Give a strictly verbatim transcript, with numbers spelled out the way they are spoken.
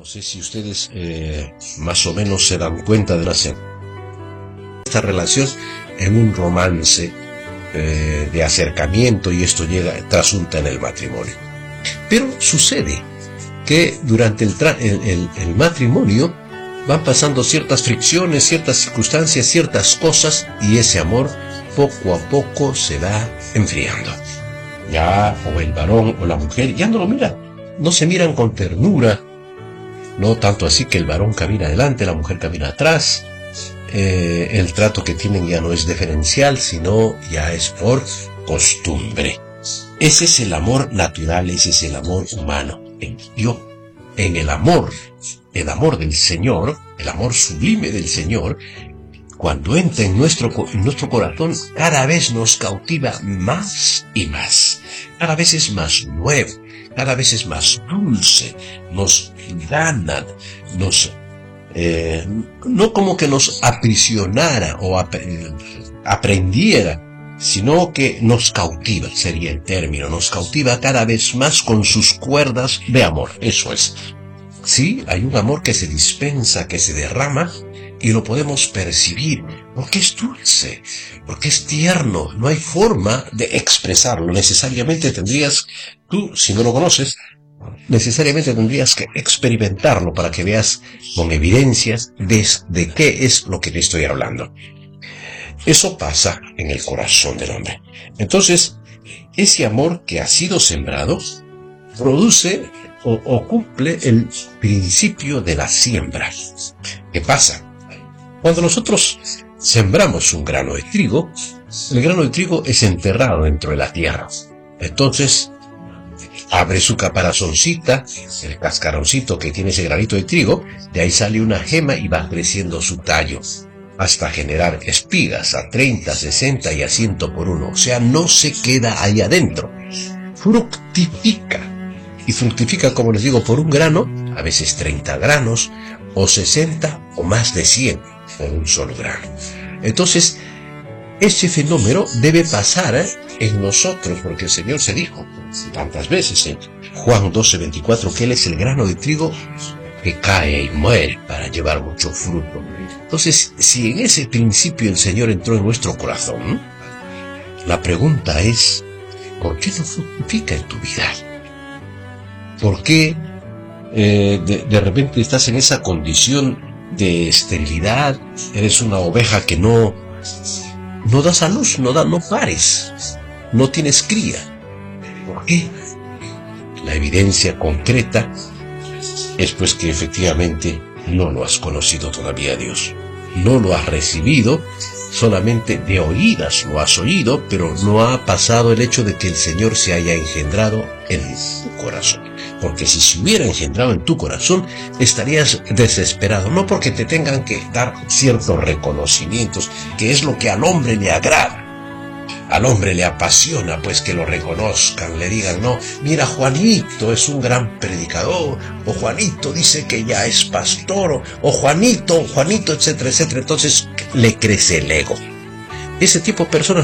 sé si ustedes eh, más o menos se dan cuenta de la esta relación en un romance eh, de acercamiento, y esto llega, trasunta en el matrimonio. Pero sucede que durante el, el, el, el matrimonio van pasando ciertas fricciones, ciertas circunstancias, ciertas cosas, y ese amor poco a poco se va enfriando. Ya, o el varón o la mujer ya no lo miran, no se miran con ternura, no tanto así que el varón camina adelante, la mujer camina atrás. Eh, el trato que tienen ya no es diferencial, sino ya es por costumbre. Ese es el amor natural, ese es el amor humano. En Dios, en el amor, el amor del Señor, el amor sublime del Señor, cuando entra en nuestro, en nuestro corazón, cada vez nos cautiva más y más. Cada vez es más nuevo, cada vez es más dulce, nos gana, nos... Eh, no como que nos aprisionara o ap aprendiera, sino que nos cautiva, sería el término, nos cautiva cada vez más con sus cuerdas de amor. Eso es. Sí, hay un amor que se dispensa, que se derrama, y lo podemos percibir, porque es dulce, porque es tierno, no hay forma de expresarlo. Necesariamente tendrías, tú, si no lo conoces, necesariamente tendrías que experimentarlo para que veas con evidencias de, de qué es lo que te estoy hablando. Eso pasa en el corazón del hombre. Entonces, ese amor que ha sido sembrado produce o, o cumple el principio de la siembra. ¿Qué pasa? Cuando nosotros sembramos un grano de trigo, el grano de trigo es enterrado dentro de la tierra. Entonces, abre su caparazoncita, el cascaroncito que tiene ese granito de trigo, de ahí sale una gema y va creciendo su tallo, hasta generar espigas a treinta, sesenta y a cien por uno. O sea, no se queda ahí adentro. Fructifica. Y fructifica, como les digo, por un grano, a veces treinta granos, o sesenta, o más de cien, por un solo grano. Entonces, ese fenómeno debe pasar ¿eh? en nosotros, porque el Señor se dijo tantas veces en Juan doce, veinticuatro, que Él es el grano de trigo que cae y muere para llevar mucho fruto. Entonces, si en ese principio el Señor entró en nuestro corazón, la pregunta es, ¿por qué no fructifica en tu vida? ¿Por qué eh, de, de repente estás en esa condición de esterilidad? Eres una oveja que no, no das a luz, no, da, no pares, no tienes cría. ¿Por qué? La evidencia concreta es pues que efectivamente no lo has conocido todavía a Dios. No lo has recibido, solamente de oídas lo has oído, pero no ha pasado el hecho de que el Señor se haya engendrado en tu corazón. Porque si se hubiera engendrado en tu corazón, estarías desesperado, no porque te tengan que dar ciertos reconocimientos, que es lo que al hombre le agrada. Al hombre le apasiona, pues, que lo reconozcan, le digan, no, mira, Juanito es un gran predicador, o Juanito dice que ya es pastor, o, o Juanito, Juanito, etcétera, etcétera. Entonces le crece el ego. Ese tipo de personas